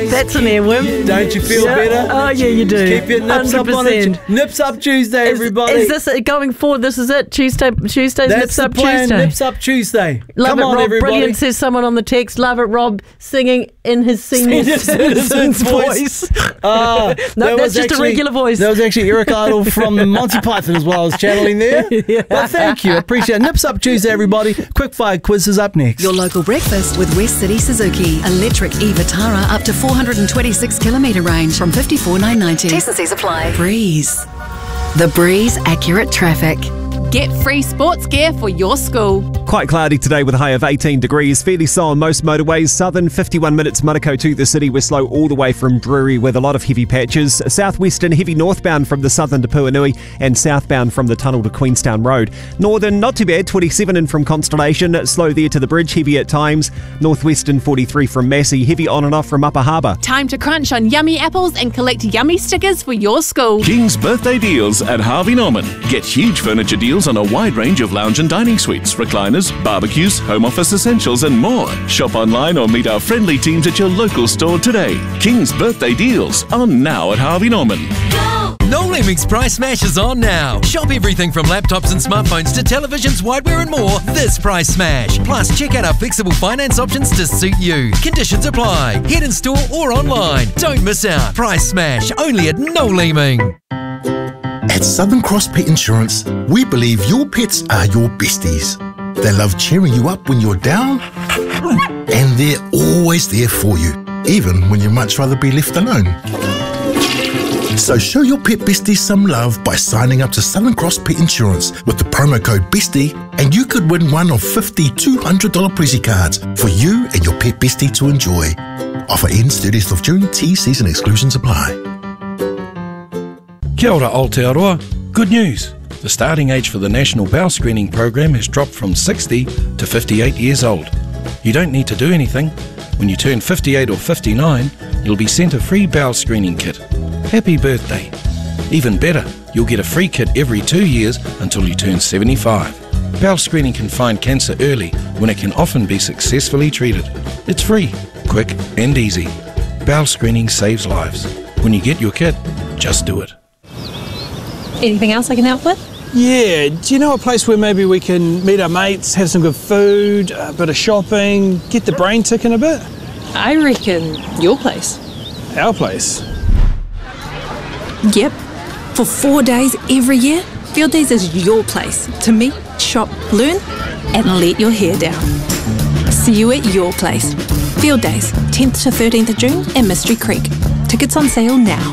Tuesdays. That's an airworm. Don't you feel better? Oh, yeah, you do. Keep your nips up on it. Nips Up Tuesday, everybody. Is this going forward? This is it. Tuesdays, That's Nips Up the plan. Tuesday. Nips Up Tuesday. Love Come it, on, Rob. everybody. Brilliant, says someone on the text. Love it, Rob, singing in his senior citizen's voice. No, that's just a regular voice. That was actually Eric Idle from Monty Python as well. I was channeling there. Yeah. But thank you. Appreciate it. Nips Up Tuesday, everybody. Quickfire quiz is up next. Your local breakfast with West City Suzuki. Electric e-Vitara up to 426 kilometre range from $54,990. T&Cs apply. Breeze. The Breeze Accurate Traffic. Get free sports gear for your school. Quite cloudy today with a high of 18 degrees. Fairly slow on most motorways. Southern 51 minutes Manukau to the city. We're slow all the way from Drury with a lot of heavy patches. Southwestern heavy northbound from the southern to Puanui and southbound from the tunnel to Queenstown Road. Northern not too bad, 27 in from Constellation. Slow there to the bridge, heavy at times. Northwestern 43 from Massey. Heavy on and off from Upper Harbour. Time to crunch on yummy apples and collect yummy stickers for your school. King's birthday deals at Harvey Norman. Get huge furniture deals on a wide range of lounge and dining suites, recliners, barbecues, home office essentials and more. Shop online or meet our friendly teams at your local store today. King's birthday deals on now at Harvey Norman. No Limits Price Smash is on now. Shop everything from laptops and smartphones to televisions, whiteware and more this Price Smash. Plus, check out our flexible finance options to suit you. Conditions apply. Head in store or online. Don't miss out. Price Smash, only at No Leeming. At Southern Cross Pet Insurance, we believe your pets are your besties. They love cheering you up when you're down, and they're always there for you, even when you'd much rather be left alone. So show your pet besties some love by signing up to Southern Cross Pet Insurance with the promo code BESTIE, and you could win one of 50 $200 Prezi cards for you and your pet bestie to enjoy. Offer ends 30th of June. T&Cs and exclusions apply. Kia ora Aotearoa. Good news. The starting age for the National Bowel Screening Program has dropped from 60 to 58 years old. You don't need to do anything. When you turn 58 or 59, you'll be sent a free bowel screening kit. Happy birthday. Even better, you'll get a free kit every 2 years until you turn 75. Bowel screening can find cancer early when it can often be successfully treated. It's free, quick and easy. Bowel screening saves lives. When you get your kit, just do it. Anything else I can help with? Yeah, do you know a place where maybe we can meet our mates, have some good food, a bit of shopping, get the brain ticking a bit? I reckon your place. Our place? Yep. For 4 days every year, Field Days is your place to meet, shop, learn, and let your hair down. See you at your place. Field Days, 10th to 13th of June at Mystery Creek. Tickets on sale now.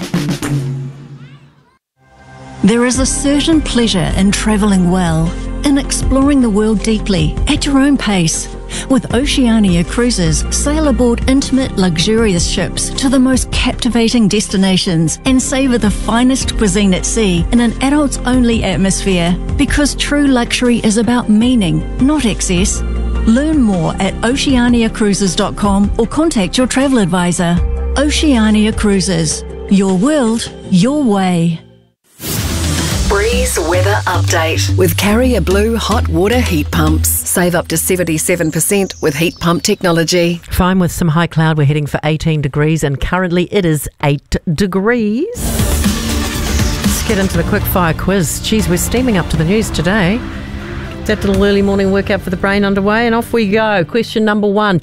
There is a certain pleasure in travelling well, in exploring the world deeply, at your own pace. With Oceania Cruises, sail aboard intimate, luxurious ships to the most captivating destinations and savour the finest cuisine at sea in an adults-only atmosphere. Because true luxury is about meaning, not excess. Learn more at oceaniacruises.com or contact your travel advisor. Oceania Cruises. Your world, your way. Breeze Weather Update with Carrier Blue Hot Water Heat Pumps. Save up to 77% with heat pump technology. Fine with some high cloud. We're heading for 18 degrees and currently it is 8 degrees. Let's get into the quick fire quiz. Geez, we're steaming up to the news today. That little early morning workout for the brain underway and off we go. Question number 1.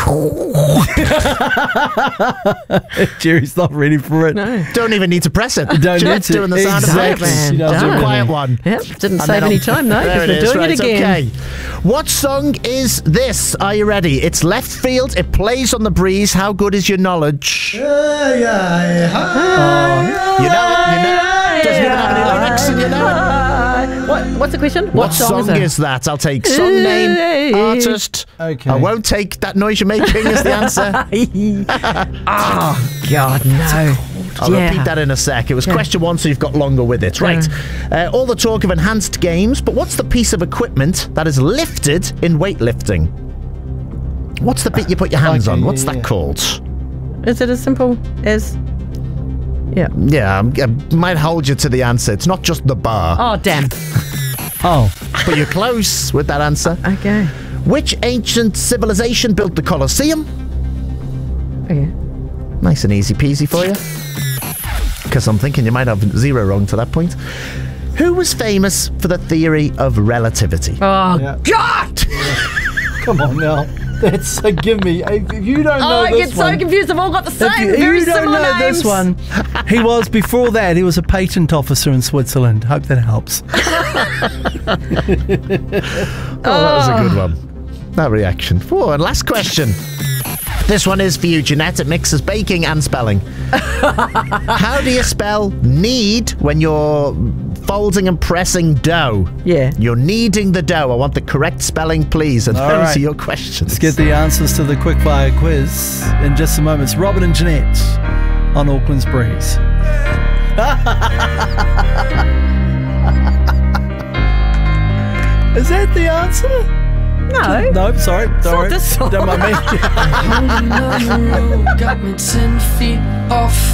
Jerry's not ready for it. No. Don't even need to press it. Don't need to. Doing the sound exactly. effects. Do a quiet one. Yep, didn't save any time though because we're doing it again. Okay. What song is this? Are you ready? It's left field. It plays on the breeze. How good is your knowledge? You know it. You know it. Doesn't even have any lyrics and you know it. What's the question? What song is that? I'll take song name, artist. Okay. I won't take that noise you're making as the answer. Oh, God, no. I'll repeat that in a sec. It was question 1, so you've got longer with it. Right. All the talk of enhanced games, but what's the piece of equipment that is lifted in weightlifting? What's the bit you put your hands on? What's that called? Is it as simple as... Yeah. Yeah, I might hold you to the answer. It's not just the bar. Oh, damn. Oh. But you're close with that answer. Okay. Which ancient civilization built the Colosseum? Okay. Nice and easy peasy for you. Because I'm thinking you might have 0 wrong to that point. Who was famous for the theory of relativity? Oh, God! Come on now. That's give me. If you don't know I this get one, so confused. They've all got the same, if very you don't similar know names. this one, he was before that. He was a patent officer in Switzerland. Hope that helps. That was a good one. That reaction. Oh, and last question. This one is for you, Jeanette. It mixes baking and spelling. How do you spell knead when you're folding and pressing dough? Yeah. You're kneading the dough. I want the correct spelling, please. And All those right. are your questions. Let's get the answers to the quickfire quiz in just a moment. It's Robin and Jeanette on Auckland's Breeze. Is that the answer? No. No, sorry. Don't worry. this song. Don't mind me. Got me 10 feet off